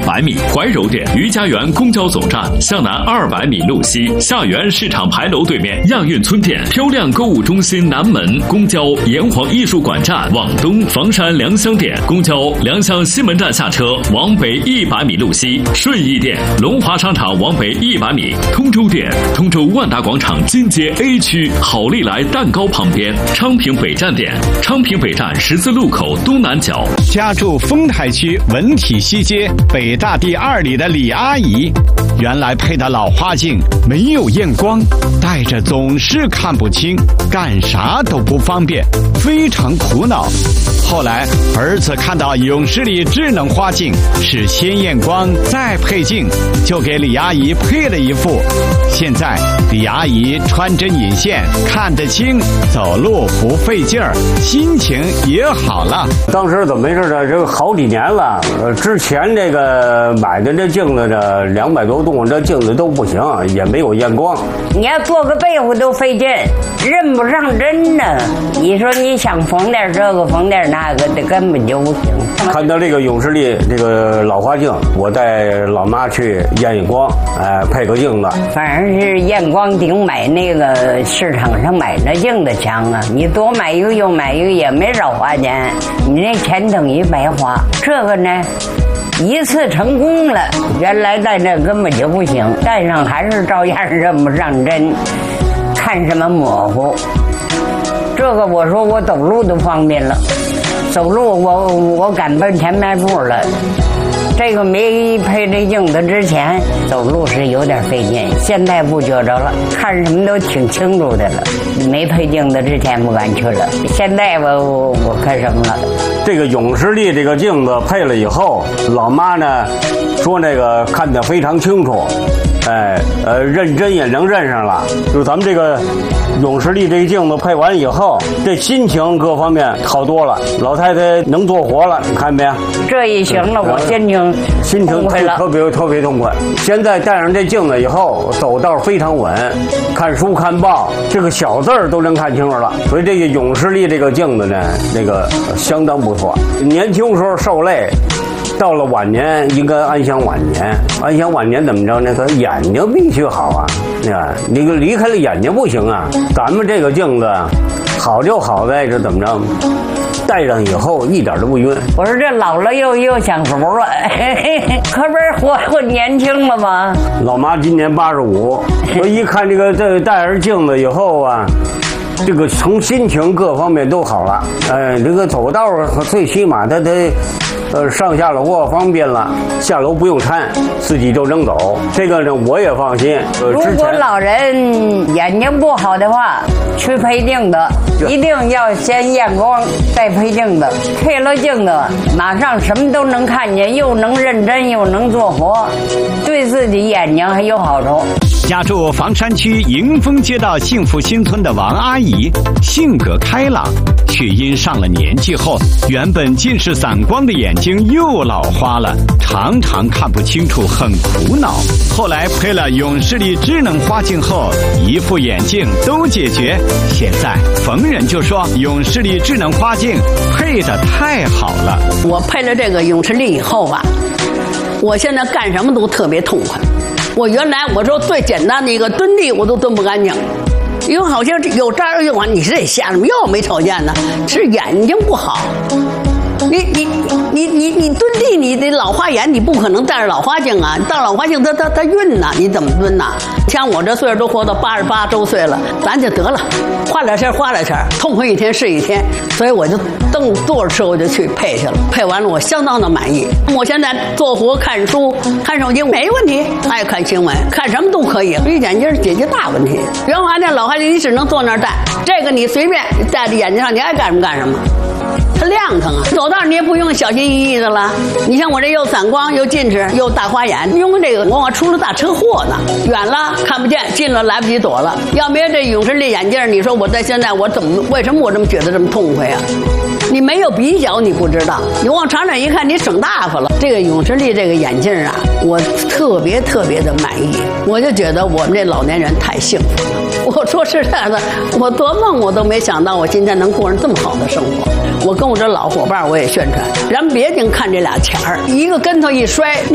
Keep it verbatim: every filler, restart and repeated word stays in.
百米；怀柔店于家园公交总站向南二百米路西，下园市场牌楼对面亚运村店漂亮购物中心南门公交炎黄艺术馆站往东，房山良乡店公交良乡西门站下车往北一百米路西，顺义店龙华商场往北一百米，通州店通州万达广场金街 A 区好利来蛋糕旁边，昌平北站店昌平北站十字路口东南角。 家住丰台区文体西街北大第二里的李阿姨，原来配的老花镜没有验光，戴着总是看不清，干啥都不方便，非常苦恼。后来儿子看到永视力智能花镜是先验光再配镜，就给李阿姨配了一副。现在李阿姨穿针引线看得清，走路不费劲儿，心情也好了。 当时怎么回事呢？这个好几年了，呃，之前这个买的这镜子这两百多度，这镜子都不行，也没有验光。 你要做个被子都费劲，认不上针呢。你说你想缝点这个缝点那个的，根本就不行。 看到这个永视力这个老花镜，我带老妈去验验光，哎、呃，配个镜子。 反正是验光顶买那个市场上买那镜子强啊！你多买一个又买一个也没少花钱，你那钱等于白花。这个呢，一次成功了，原来戴这根本就不行，戴上还是照样认不上针，看什么模糊。这个我说我走路都方便了，走路我我敢奔前迈步了。这个没配这镜子之前走路是有点费劲，现在不觉着了，看什么都挺清楚的了。没配镜子之前不敢去了，现在我我我看什么了？ 这个永视力这个镜子配了以后，老妈呢说那个看得非常清楚，哎呃认真也能认上了。就是咱们这个永视力这个镜子配完以后，这心情各方面好多了，老太太能做活了，你看没？ 这一行了，我心情心情特别特别痛快。现在戴上这镜子以后，走道非常稳，看书看报，这个小字儿都能看清楚了。所以这个永视力这个镜子呢，那个相当不错。年轻时候受累，到了晚年应该安享晚年。安享晚年怎么着呢？他眼睛必须好啊，啊，你离开了眼睛不行啊。咱们这个镜子好就好在这怎么着？戴上以后一点都不晕。 我说这老了又又享福了，可不是活活年轻了吗？ 老妈今年八十五，我一看这个这戴上镜子以后啊，这个从心情各方面都好了。哎，这个走道最起码他他呃上下楼啊方便了，下楼不用搀，自己就能走。这个呢我也放心。 呃、如果老人眼睛不好的话，去配镜子，一定要先验光再配镜子。配了镜子，马上什么都能看见，又能认真又能做活，对自己眼睛还有好处。 家住房山区迎丰街道幸福新村的王阿姨，性格开朗，却因上了年纪后，原本近视散光的眼睛又老花了，常常看不清楚，很苦恼。后来配了永视力智能花镜后，一副眼镜都解决。现在逢人就说永视力智能花镜配得太好了。 我配了这个永视力以后吧，我现在干什么都特别痛快。我原来我说最简单的一个蹲地我都蹲不干净，因为好像有这儿有啊，你是得瞎什么又没瞅见呢？是眼睛不好。你你你你你蹲地，你得老花眼，你不可能戴着老花镜啊！戴老花镜它它它晕呐，你怎么蹲呐？像我这岁数都活到八十八周岁了，咱就得了，花两钱花两钱，痛快一天是一天。所以我就蹬坐着车我就去配去了，配完了我相当的满意。我现在做活看书看手机没问题，爱看新闻看什么都可以，所以眼镜解决大问题。原来那老花镜你只能坐那儿戴，这个你随便戴在眼睛上，你爱干什么干什么。它亮堂啊，走道你也不用小心翼翼的了。你像我这又散光又近视又大花眼，用这个往往出了大车祸呢，远了看不见，近了来不及躲了。要没有这永视力眼镜，你说我在现在我怎么为什么我这么觉得这么痛快啊？你没有比较你不知道，你往长远一看你省大发了。这个永视力这个眼镜啊，我特别特别的满意，我就觉得我们这老年人太幸福了。我说实在的，我做梦我都没想到我今天能过上这么好的生活。我跟我这老伙伴我也宣传，咱别净看这俩钱儿，一个跟头一摔。